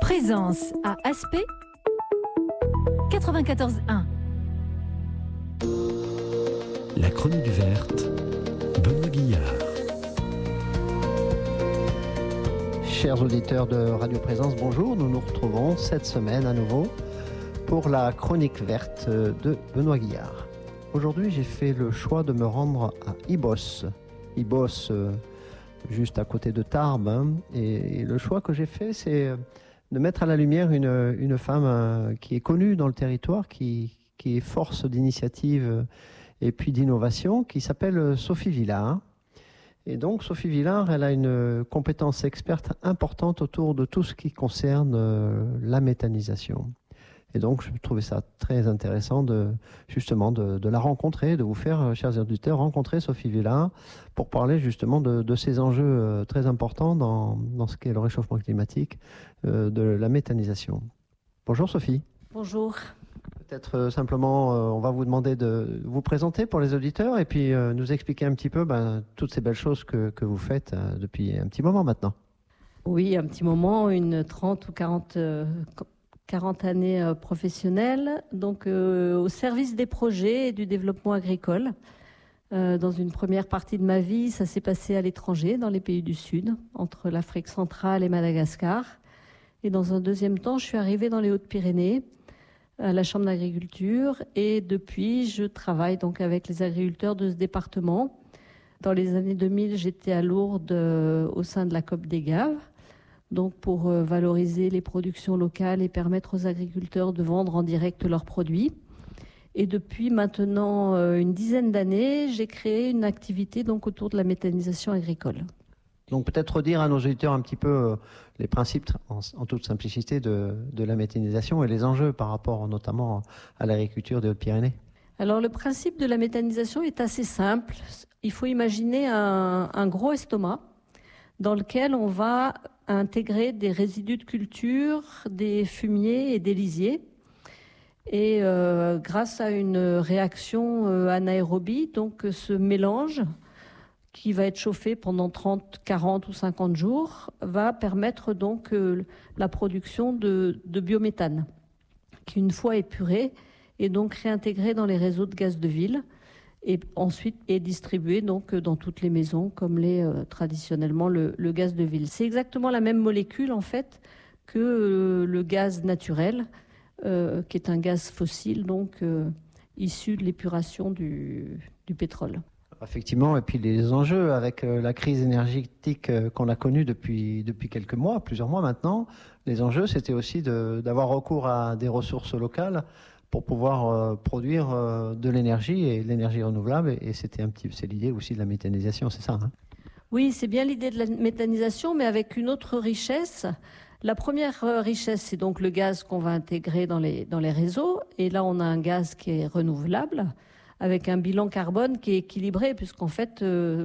Présence à Aspect 94.1. La chronique verte, Benoît Guillard. Chers auditeurs de Radio Présence, bonjour. Nous nous retrouvons cette semaine à nouveau pour la chronique verte de Benoît Guillard. Aujourd'hui, j'ai fait le choix de me rendre à Ibos. Ibos, juste à côté de Tarbes. Et le choix que j'ai fait, c'est de mettre à la lumière une femme qui est connue dans le territoire, qui est force d'initiative et puis d'innovation, qui s'appelle Sophie Villard. Et donc, Sophie Villard, elle a une compétence experte importante autour de tout ce qui concerne la méthanisation. Et donc, je trouvais ça très intéressant de la rencontrer, de vous faire, chers auditeurs, rencontrer Sophie Villard pour parler justement de ces enjeux très importants dans ce qu'est le réchauffement climatique, de la méthanisation. Bonjour Sophie. Bonjour. Peut-être simplement, on va vous demander de vous présenter pour les auditeurs et puis nous expliquer un petit peu toutes ces belles choses que vous faites depuis un petit moment maintenant. Oui, un petit moment, une 30 ou 40 années professionnelles, donc au service des projets et du développement agricole. Dans une première partie de ma vie, ça s'est passé à l'étranger, dans les pays du Sud, entre l'Afrique centrale et Madagascar. Et dans un deuxième temps, je suis arrivée dans les Hautes-Pyrénées, à la Chambre d'agriculture, et depuis, je travaille donc avec les agriculteurs de ce département. Dans les années 2000, j'étais à Lourdes au sein de la COP des Gaves, donc pour valoriser les productions locales et permettre aux agriculteurs de vendre en direct leurs produits. Et depuis maintenant une dizaine d'années, j'ai créé une activité donc autour de la méthanisation agricole. Donc peut-être redire à nos auditeurs un petit peu les principes en toute simplicité de la méthanisation et les enjeux par rapport notamment à l'agriculture des Hautes-Pyrénées. Alors le principe de la méthanisation est assez simple. Il faut imaginer un gros estomac dans lequel on va intégrer des résidus de culture, des fumiers et des lisiers. Et grâce à une réaction anaérobie, donc ce mélange qui va être chauffé pendant 30, 40 ou 50 jours, va permettre donc la production de biométhane, qui une fois épuré est donc réintégré dans les réseaux de gaz de ville et ensuite est distribué donc dans toutes les maisons comme l'est traditionnellement le gaz de ville. C'est exactement la même molécule en fait que le gaz naturel, qui est un gaz fossile donc issu de l'épuration du pétrole. Effectivement, et puis les enjeux avec la crise énergétique qu'on a connue depuis quelques mois, plusieurs mois maintenant, les enjeux c'était aussi d'avoir recours à des ressources locales pour pouvoir produire de l'énergie et l'énergie renouvelable, et c'est l'idée aussi de la méthanisation, c'est ça, hein ? Oui, c'est bien l'idée de la méthanisation, mais avec une autre richesse. La première richesse, c'est donc le gaz qu'on va intégrer dans les réseaux, et là on a un gaz qui est renouvelable, avec un bilan carbone qui est équilibré, puisqu'en fait,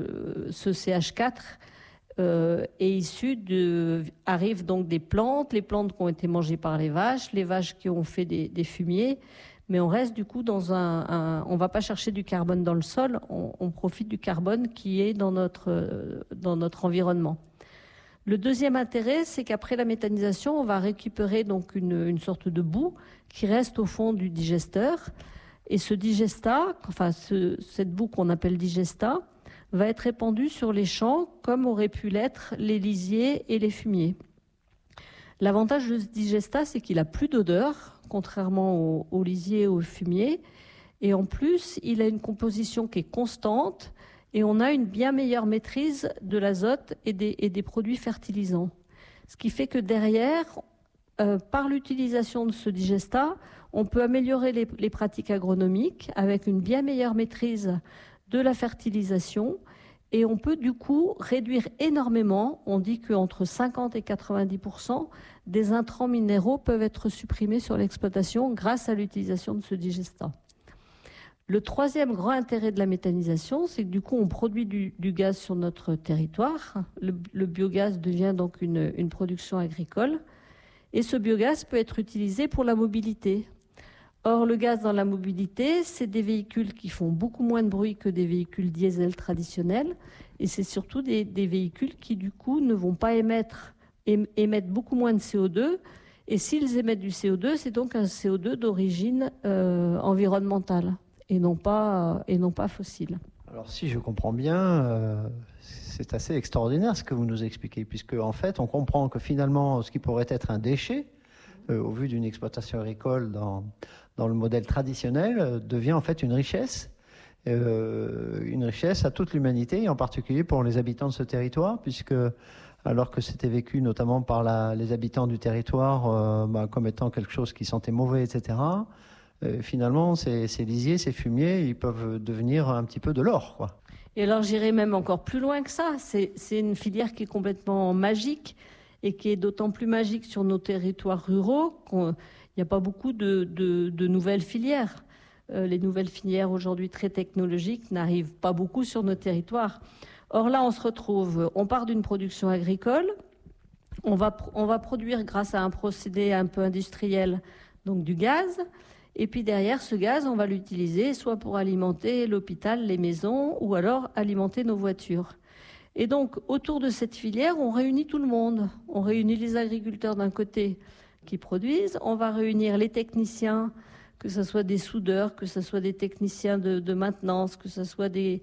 ce CH4 arrive donc des plantes, les plantes qui ont été mangées par les vaches qui ont fait des fumiers, mais on reste du coup on va pas chercher du carbone dans le sol, on profite du carbone qui est dans notre environnement. Le deuxième intérêt, c'est qu'après la méthanisation, on va récupérer donc une sorte de boue qui reste au fond du digesteur. Et ce digestat, cette boue qu'on appelle digestat, va être répandue sur les champs comme auraient pu l'être les lisiers et les fumiers. L'avantage de ce digestat, c'est qu'il n'a plus d'odeur, contrairement aux lisiers et aux fumiers. Et en plus, il a une composition qui est constante et on a une bien meilleure maîtrise de l'azote et des produits fertilisants. Ce qui fait que derrière, par l'utilisation de ce digestat, on peut améliorer les pratiques agronomiques avec une bien meilleure maîtrise de la fertilisation et on peut du coup réduire énormément, on dit qu'entre 50 et 90% des intrants minéraux peuvent être supprimés sur l'exploitation grâce à l'utilisation de ce digestat. Le troisième grand intérêt de la méthanisation, c'est que du coup on produit du gaz sur notre territoire. Le biogaz devient donc une production agricole. Et ce biogaz peut être utilisé pour la mobilité. Or, le gaz dans la mobilité, c'est des véhicules qui font beaucoup moins de bruit que des véhicules diesel traditionnels. Et c'est surtout des véhicules qui, du coup, ne vont pas émettre beaucoup moins de CO2 Et s'ils émettent du CO2, c'est donc un CO2 d'origine environnementale et non pas fossile. Alors si je comprends bien, c'est assez extraordinaire ce que vous nous expliquez, puisque en fait on comprend que finalement ce qui pourrait être un déchet, au vu d'une exploitation agricole dans le modèle traditionnel, devient en fait une richesse à toute l'humanité, et en particulier pour les habitants de ce territoire, puisque alors que c'était vécu notamment par les habitants du territoire comme étant quelque chose qui sentait mauvais, etc., finalement, ces lisiers, ces fumiers, ils peuvent devenir un petit peu de l'or, quoi. Et alors, j'irai même encore plus loin que ça. C'est une filière qui est complètement magique et qui est d'autant plus magique sur nos territoires ruraux qu'il n'y a pas beaucoup de nouvelles filières. Les nouvelles filières aujourd'hui très technologiques n'arrivent pas beaucoup sur nos territoires. Or là, on part d'une production agricole, on va produire grâce à un procédé un peu industriel, donc du gaz. Et puis derrière, ce gaz, on va l'utiliser soit pour alimenter l'hôpital, les maisons, ou alors alimenter nos voitures. Et donc, autour de cette filière, on réunit tout le monde. On réunit les agriculteurs d'un côté qui produisent, on va réunir les techniciens, que ce soit des soudeurs, que ce soit des techniciens de maintenance, que ce soit des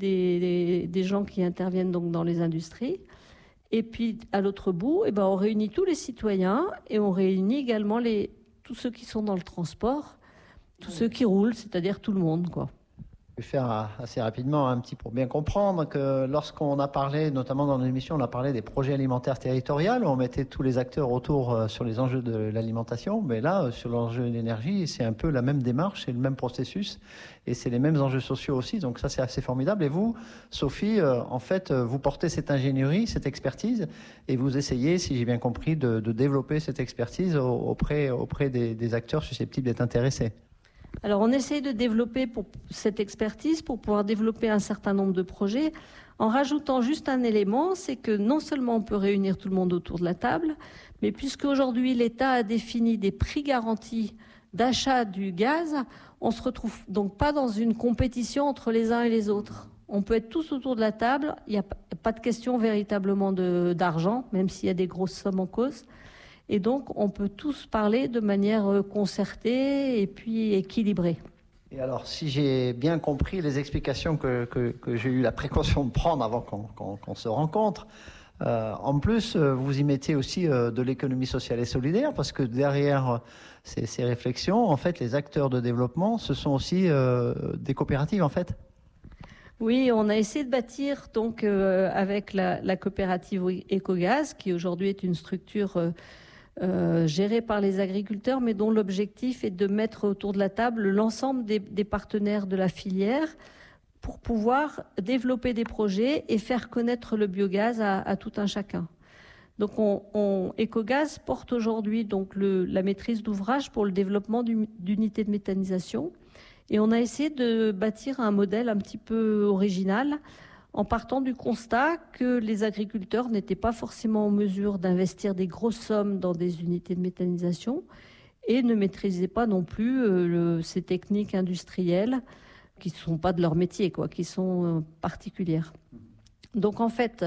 gens qui interviennent donc dans les industries. Et puis, à l'autre bout, on réunit tous les citoyens et on réunit également tous ceux qui sont dans le transport, tous ceux qui roulent, c'est-à-dire tout le monde, quoi. Je vais faire assez rapidement un petit pour bien comprendre que lorsqu'on a parlé, notamment dans l'émission, on a parlé des projets alimentaires territoriaux, on mettait tous les acteurs autour sur les enjeux de l'alimentation, mais là, sur l'enjeu de l'énergie, c'est un peu la même démarche, c'est le même processus et c'est les mêmes enjeux sociaux aussi, donc ça c'est assez formidable. Et vous, Sophie, en fait, vous portez cette ingénierie, cette expertise et vous essayez, si j'ai bien compris, de développer cette expertise auprès des acteurs susceptibles d'être intéressés. Alors, on essaye de développer cette expertise pour pouvoir développer un certain nombre de projets en rajoutant juste un élément, c'est que non seulement on peut réunir tout le monde autour de la table, mais puisque aujourd'hui l'État a défini des prix garantis d'achat du gaz, on ne se retrouve donc pas dans une compétition entre les uns et les autres. On peut être tous autour de la table, il n'y a pas de question véritablement d'argent, même s'il y a des grosses sommes en cause. Et donc, on peut tous parler de manière concertée et puis équilibrée. Et alors, si j'ai bien compris les explications que j'ai eu la précaution de prendre avant qu'on se rencontre, en plus, vous y mettez aussi de l'économie sociale et solidaire, parce que derrière ces réflexions, en fait, les acteurs de développement, ce sont aussi des coopératives, en fait. Oui, on a essayé de bâtir donc avec la coopérative Ecogaz, qui aujourd'hui est une structure gérée par les agriculteurs, mais dont l'objectif est de mettre autour de la table l'ensemble des partenaires de la filière pour pouvoir développer des projets et faire connaître le biogaz à tout un chacun. Donc Ecogaz porte aujourd'hui donc la maîtrise d'ouvrage pour le développement d'unités de méthanisation, et on a essayé de bâtir un modèle un petit peu original en partant du constat que les agriculteurs n'étaient pas forcément en mesure d'investir des grosses sommes dans des unités de méthanisation et ne maîtrisaient pas non plus ces techniques industrielles qui ne sont pas de leur métier, qui sont particulières. Donc en fait,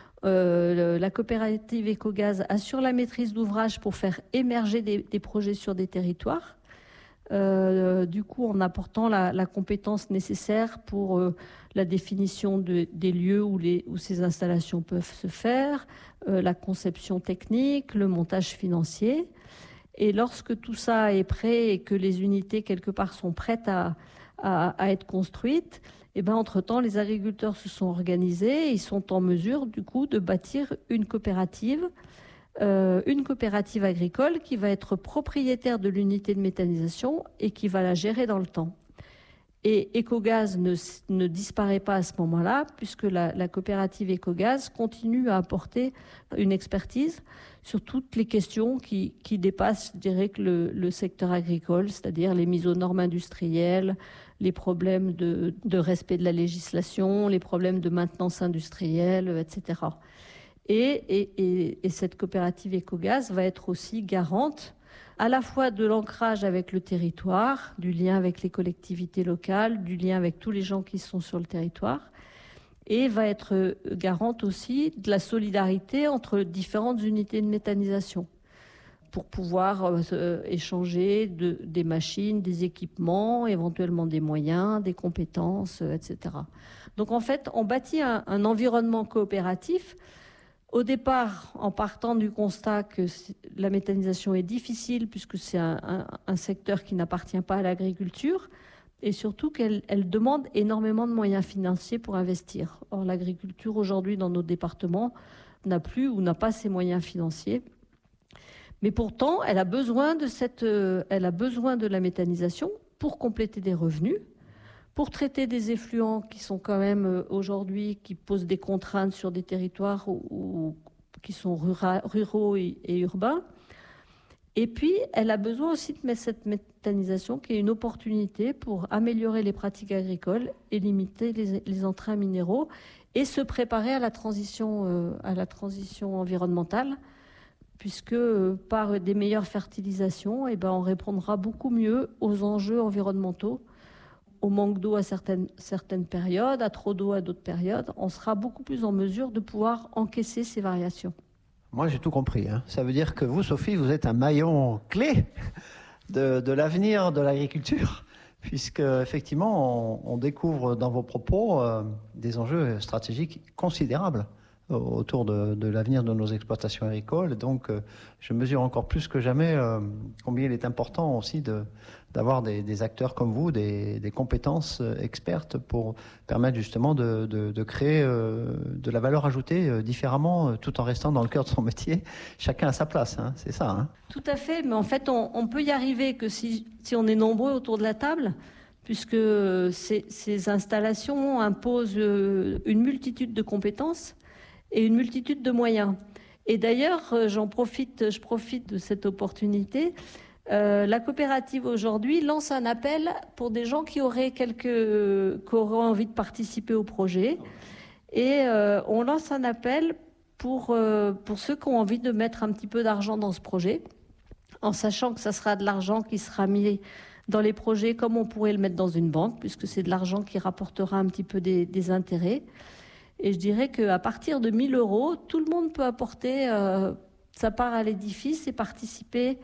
la coopérative Ecogaz assure la maîtrise d'ouvrage pour faire émerger des projets sur des territoires. Du coup, en apportant la compétence nécessaire pour la définition des lieux où ces installations peuvent se faire, la conception technique, le montage financier. Et lorsque tout ça est prêt et que les unités, quelque part, sont prêtes à être construites, entre-temps, les agriculteurs se sont organisés et ils sont en mesure, du coup, de bâtir une coopérative agricole qui va être propriétaire de l'unité de méthanisation et qui va la gérer dans le temps. Et Ecogaz ne disparaît pas à ce moment-là, puisque la coopérative Ecogaz continue à apporter une expertise sur toutes les questions qui dépassent, je dirais, que le secteur agricole, c'est-à-dire les mises aux normes industrielles, les problèmes de respect de la législation, les problèmes de maintenance industrielle, etc. Et cette coopérative Ecogaz va être aussi garante à la fois de l'ancrage avec le territoire, du lien avec les collectivités locales, du lien avec tous les gens qui sont sur le territoire, et va être garante aussi de la solidarité entre différentes unités de méthanisation. pour pouvoir échanger des machines, des équipements, éventuellement des moyens, des compétences, etc. Donc en fait, on bâtit un environnement coopératif. Au départ, en partant du constat que la méthanisation est difficile puisque c'est un secteur qui n'appartient pas à l'agriculture et surtout qu'elle demande énormément de moyens financiers pour investir. Or, l'agriculture aujourd'hui dans nos départements n'a plus ou n'a pas ces moyens financiers. Mais pourtant, elle a besoin de la méthanisation pour compléter des revenus, pour traiter des effluents qui sont quand même aujourd'hui, qui posent des contraintes sur des territoires qui sont ruraux et urbains. Et puis, elle a besoin aussi de mettre cette méthanisation qui est une opportunité pour améliorer les pratiques agricoles et limiter les entrains minéraux et se préparer à la transition environnementale, puisque par des meilleures fertilisations, on répondra beaucoup mieux aux enjeux environnementaux, au manque d'eau à certaines périodes, à trop d'eau à d'autres périodes. On sera beaucoup plus en mesure de pouvoir encaisser ces variations. Moi, j'ai tout compris. Ça veut dire que vous, Sophie, vous êtes un maillon clé de l'avenir de l'agriculture, puisque effectivement, on découvre dans vos propos des enjeux stratégiques considérables autour de l'avenir de nos exploitations agricoles. Donc, je mesure encore plus que jamais combien il est important aussi d'avoir des acteurs comme vous, des compétences expertes pour permettre justement de créer de la valeur ajoutée différemment, tout en restant dans le cœur de son métier. Chacun à sa place, c'est ça. Tout à fait, mais en fait, on peut y arriver que si on est nombreux autour de la table, puisque ces installations imposent une multitude de compétences et une multitude de moyens. Et d'ailleurs, je profite de cette opportunité. La coopérative aujourd'hui lance un appel pour des gens qui auraient envie de participer au projet. Et on lance un appel pour ceux qui ont envie de mettre un petit peu d'argent dans ce projet, en sachant que ça sera de l'argent qui sera mis dans les projets comme on pourrait le mettre dans une banque, puisque c'est de l'argent qui rapportera un petit peu des intérêts. Et je dirais qu'à partir de 1 000 €, tout le monde peut apporter sa part à l'édifice et participer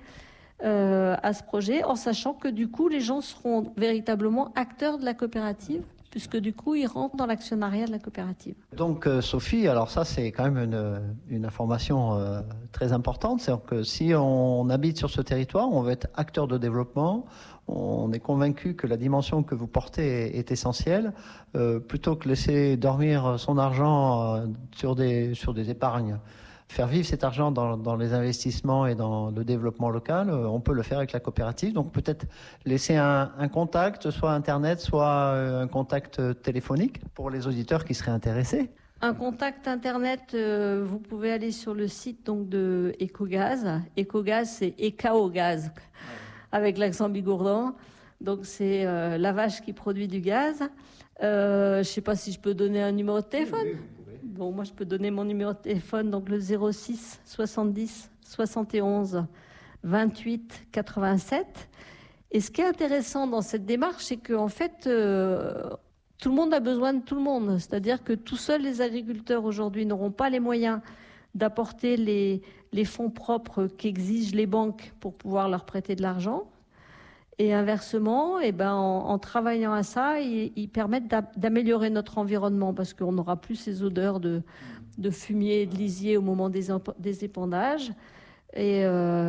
à ce projet, en sachant que du coup, les gens seront véritablement acteurs de la coopérative, puisque du coup, ils rentrent dans l'actionnariat de la coopérative. Donc, Sophie, alors ça, c'est quand même une information très importante. C'est-à-dire que si on habite sur ce territoire, on veut être acteur de développement. On est convaincu que la dimension que vous portez est essentielle. Plutôt que laisser dormir son argent sur des épargnes, faire vivre cet argent dans les investissements et dans le développement local, on peut le faire avec la coopérative. Donc peut-être laisser un contact, soit Internet, soit un contact téléphonique pour les auditeurs qui seraient intéressés. Un contact Internet, vous pouvez aller sur le site donc, de Ecogaz. Ecogaz, c'est Ecaogaz, avec l'accent bigourdan. Donc c'est la vache qui produit du gaz. Je ne sais pas si je peux donner un numéro de téléphone. Oui. Bon, moi, je peux donner mon numéro de téléphone, donc le 06 70 71 28 87. Et ce qui est intéressant dans cette démarche, c'est qu'en fait, tout le monde a besoin de tout le monde. C'est-à-dire que tout seuls, les agriculteurs aujourd'hui n'auront pas les moyens d'apporter les fonds propres qu'exigent les banques pour pouvoir leur prêter de l'argent. Et inversement, en travaillant à ça, ils permettent d'améliorer notre environnement parce qu'on n'aura plus ces odeurs de fumier et de lisier au moment des épandages. Et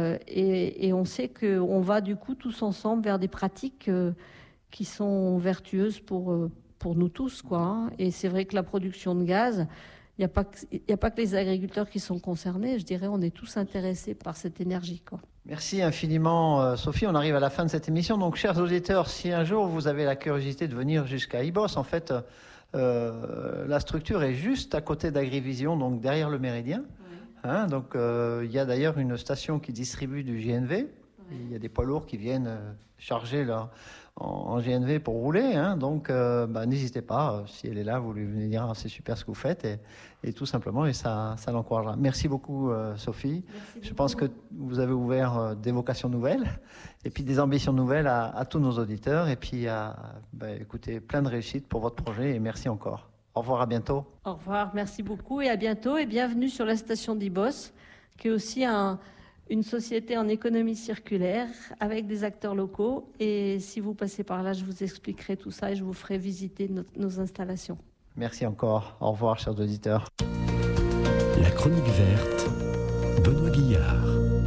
on sait qu'on va du coup tous ensemble vers des pratiques qui sont vertueuses pour nous tous, quoi. Et c'est vrai que la production de gaz, il n'y a pas que les agriculteurs qui sont concernés. Je dirais on est tous intéressés par cette énergie, quoi. Merci infiniment, Sophie. On arrive à la fin de cette émission. Donc, chers auditeurs, si un jour vous avez la curiosité de venir jusqu'à Ibos, en fait, la structure est juste à côté d'Agrivision, donc derrière le Méridien. Oui. Donc, il y a d'ailleurs une station qui distribue du GNV. Oui. Il y a des poids lourds qui viennent charger là, en GNV pour rouler. Donc, n'hésitez pas. Si elle est là, vous lui venez dire c'est super ce que vous faites et tout simplement, et ça l'encouragera. Merci beaucoup, Sophie. Merci beaucoup. Je pense que vous avez ouvert des vocations nouvelles et puis des ambitions nouvelles à tous nos auditeurs. Et puis, écoutez, plein de réussite pour votre projet et merci encore. Au revoir, à bientôt. Au revoir, merci beaucoup et à bientôt. Et bienvenue sur la station d'Ibos, qui est aussi une société en économie circulaire avec des acteurs locaux. Et si vous passez par là, je vous expliquerai tout ça et je vous ferai visiter nos installations. Merci encore. Au revoir, chers auditeurs. La chronique verte, Benoît Guillard.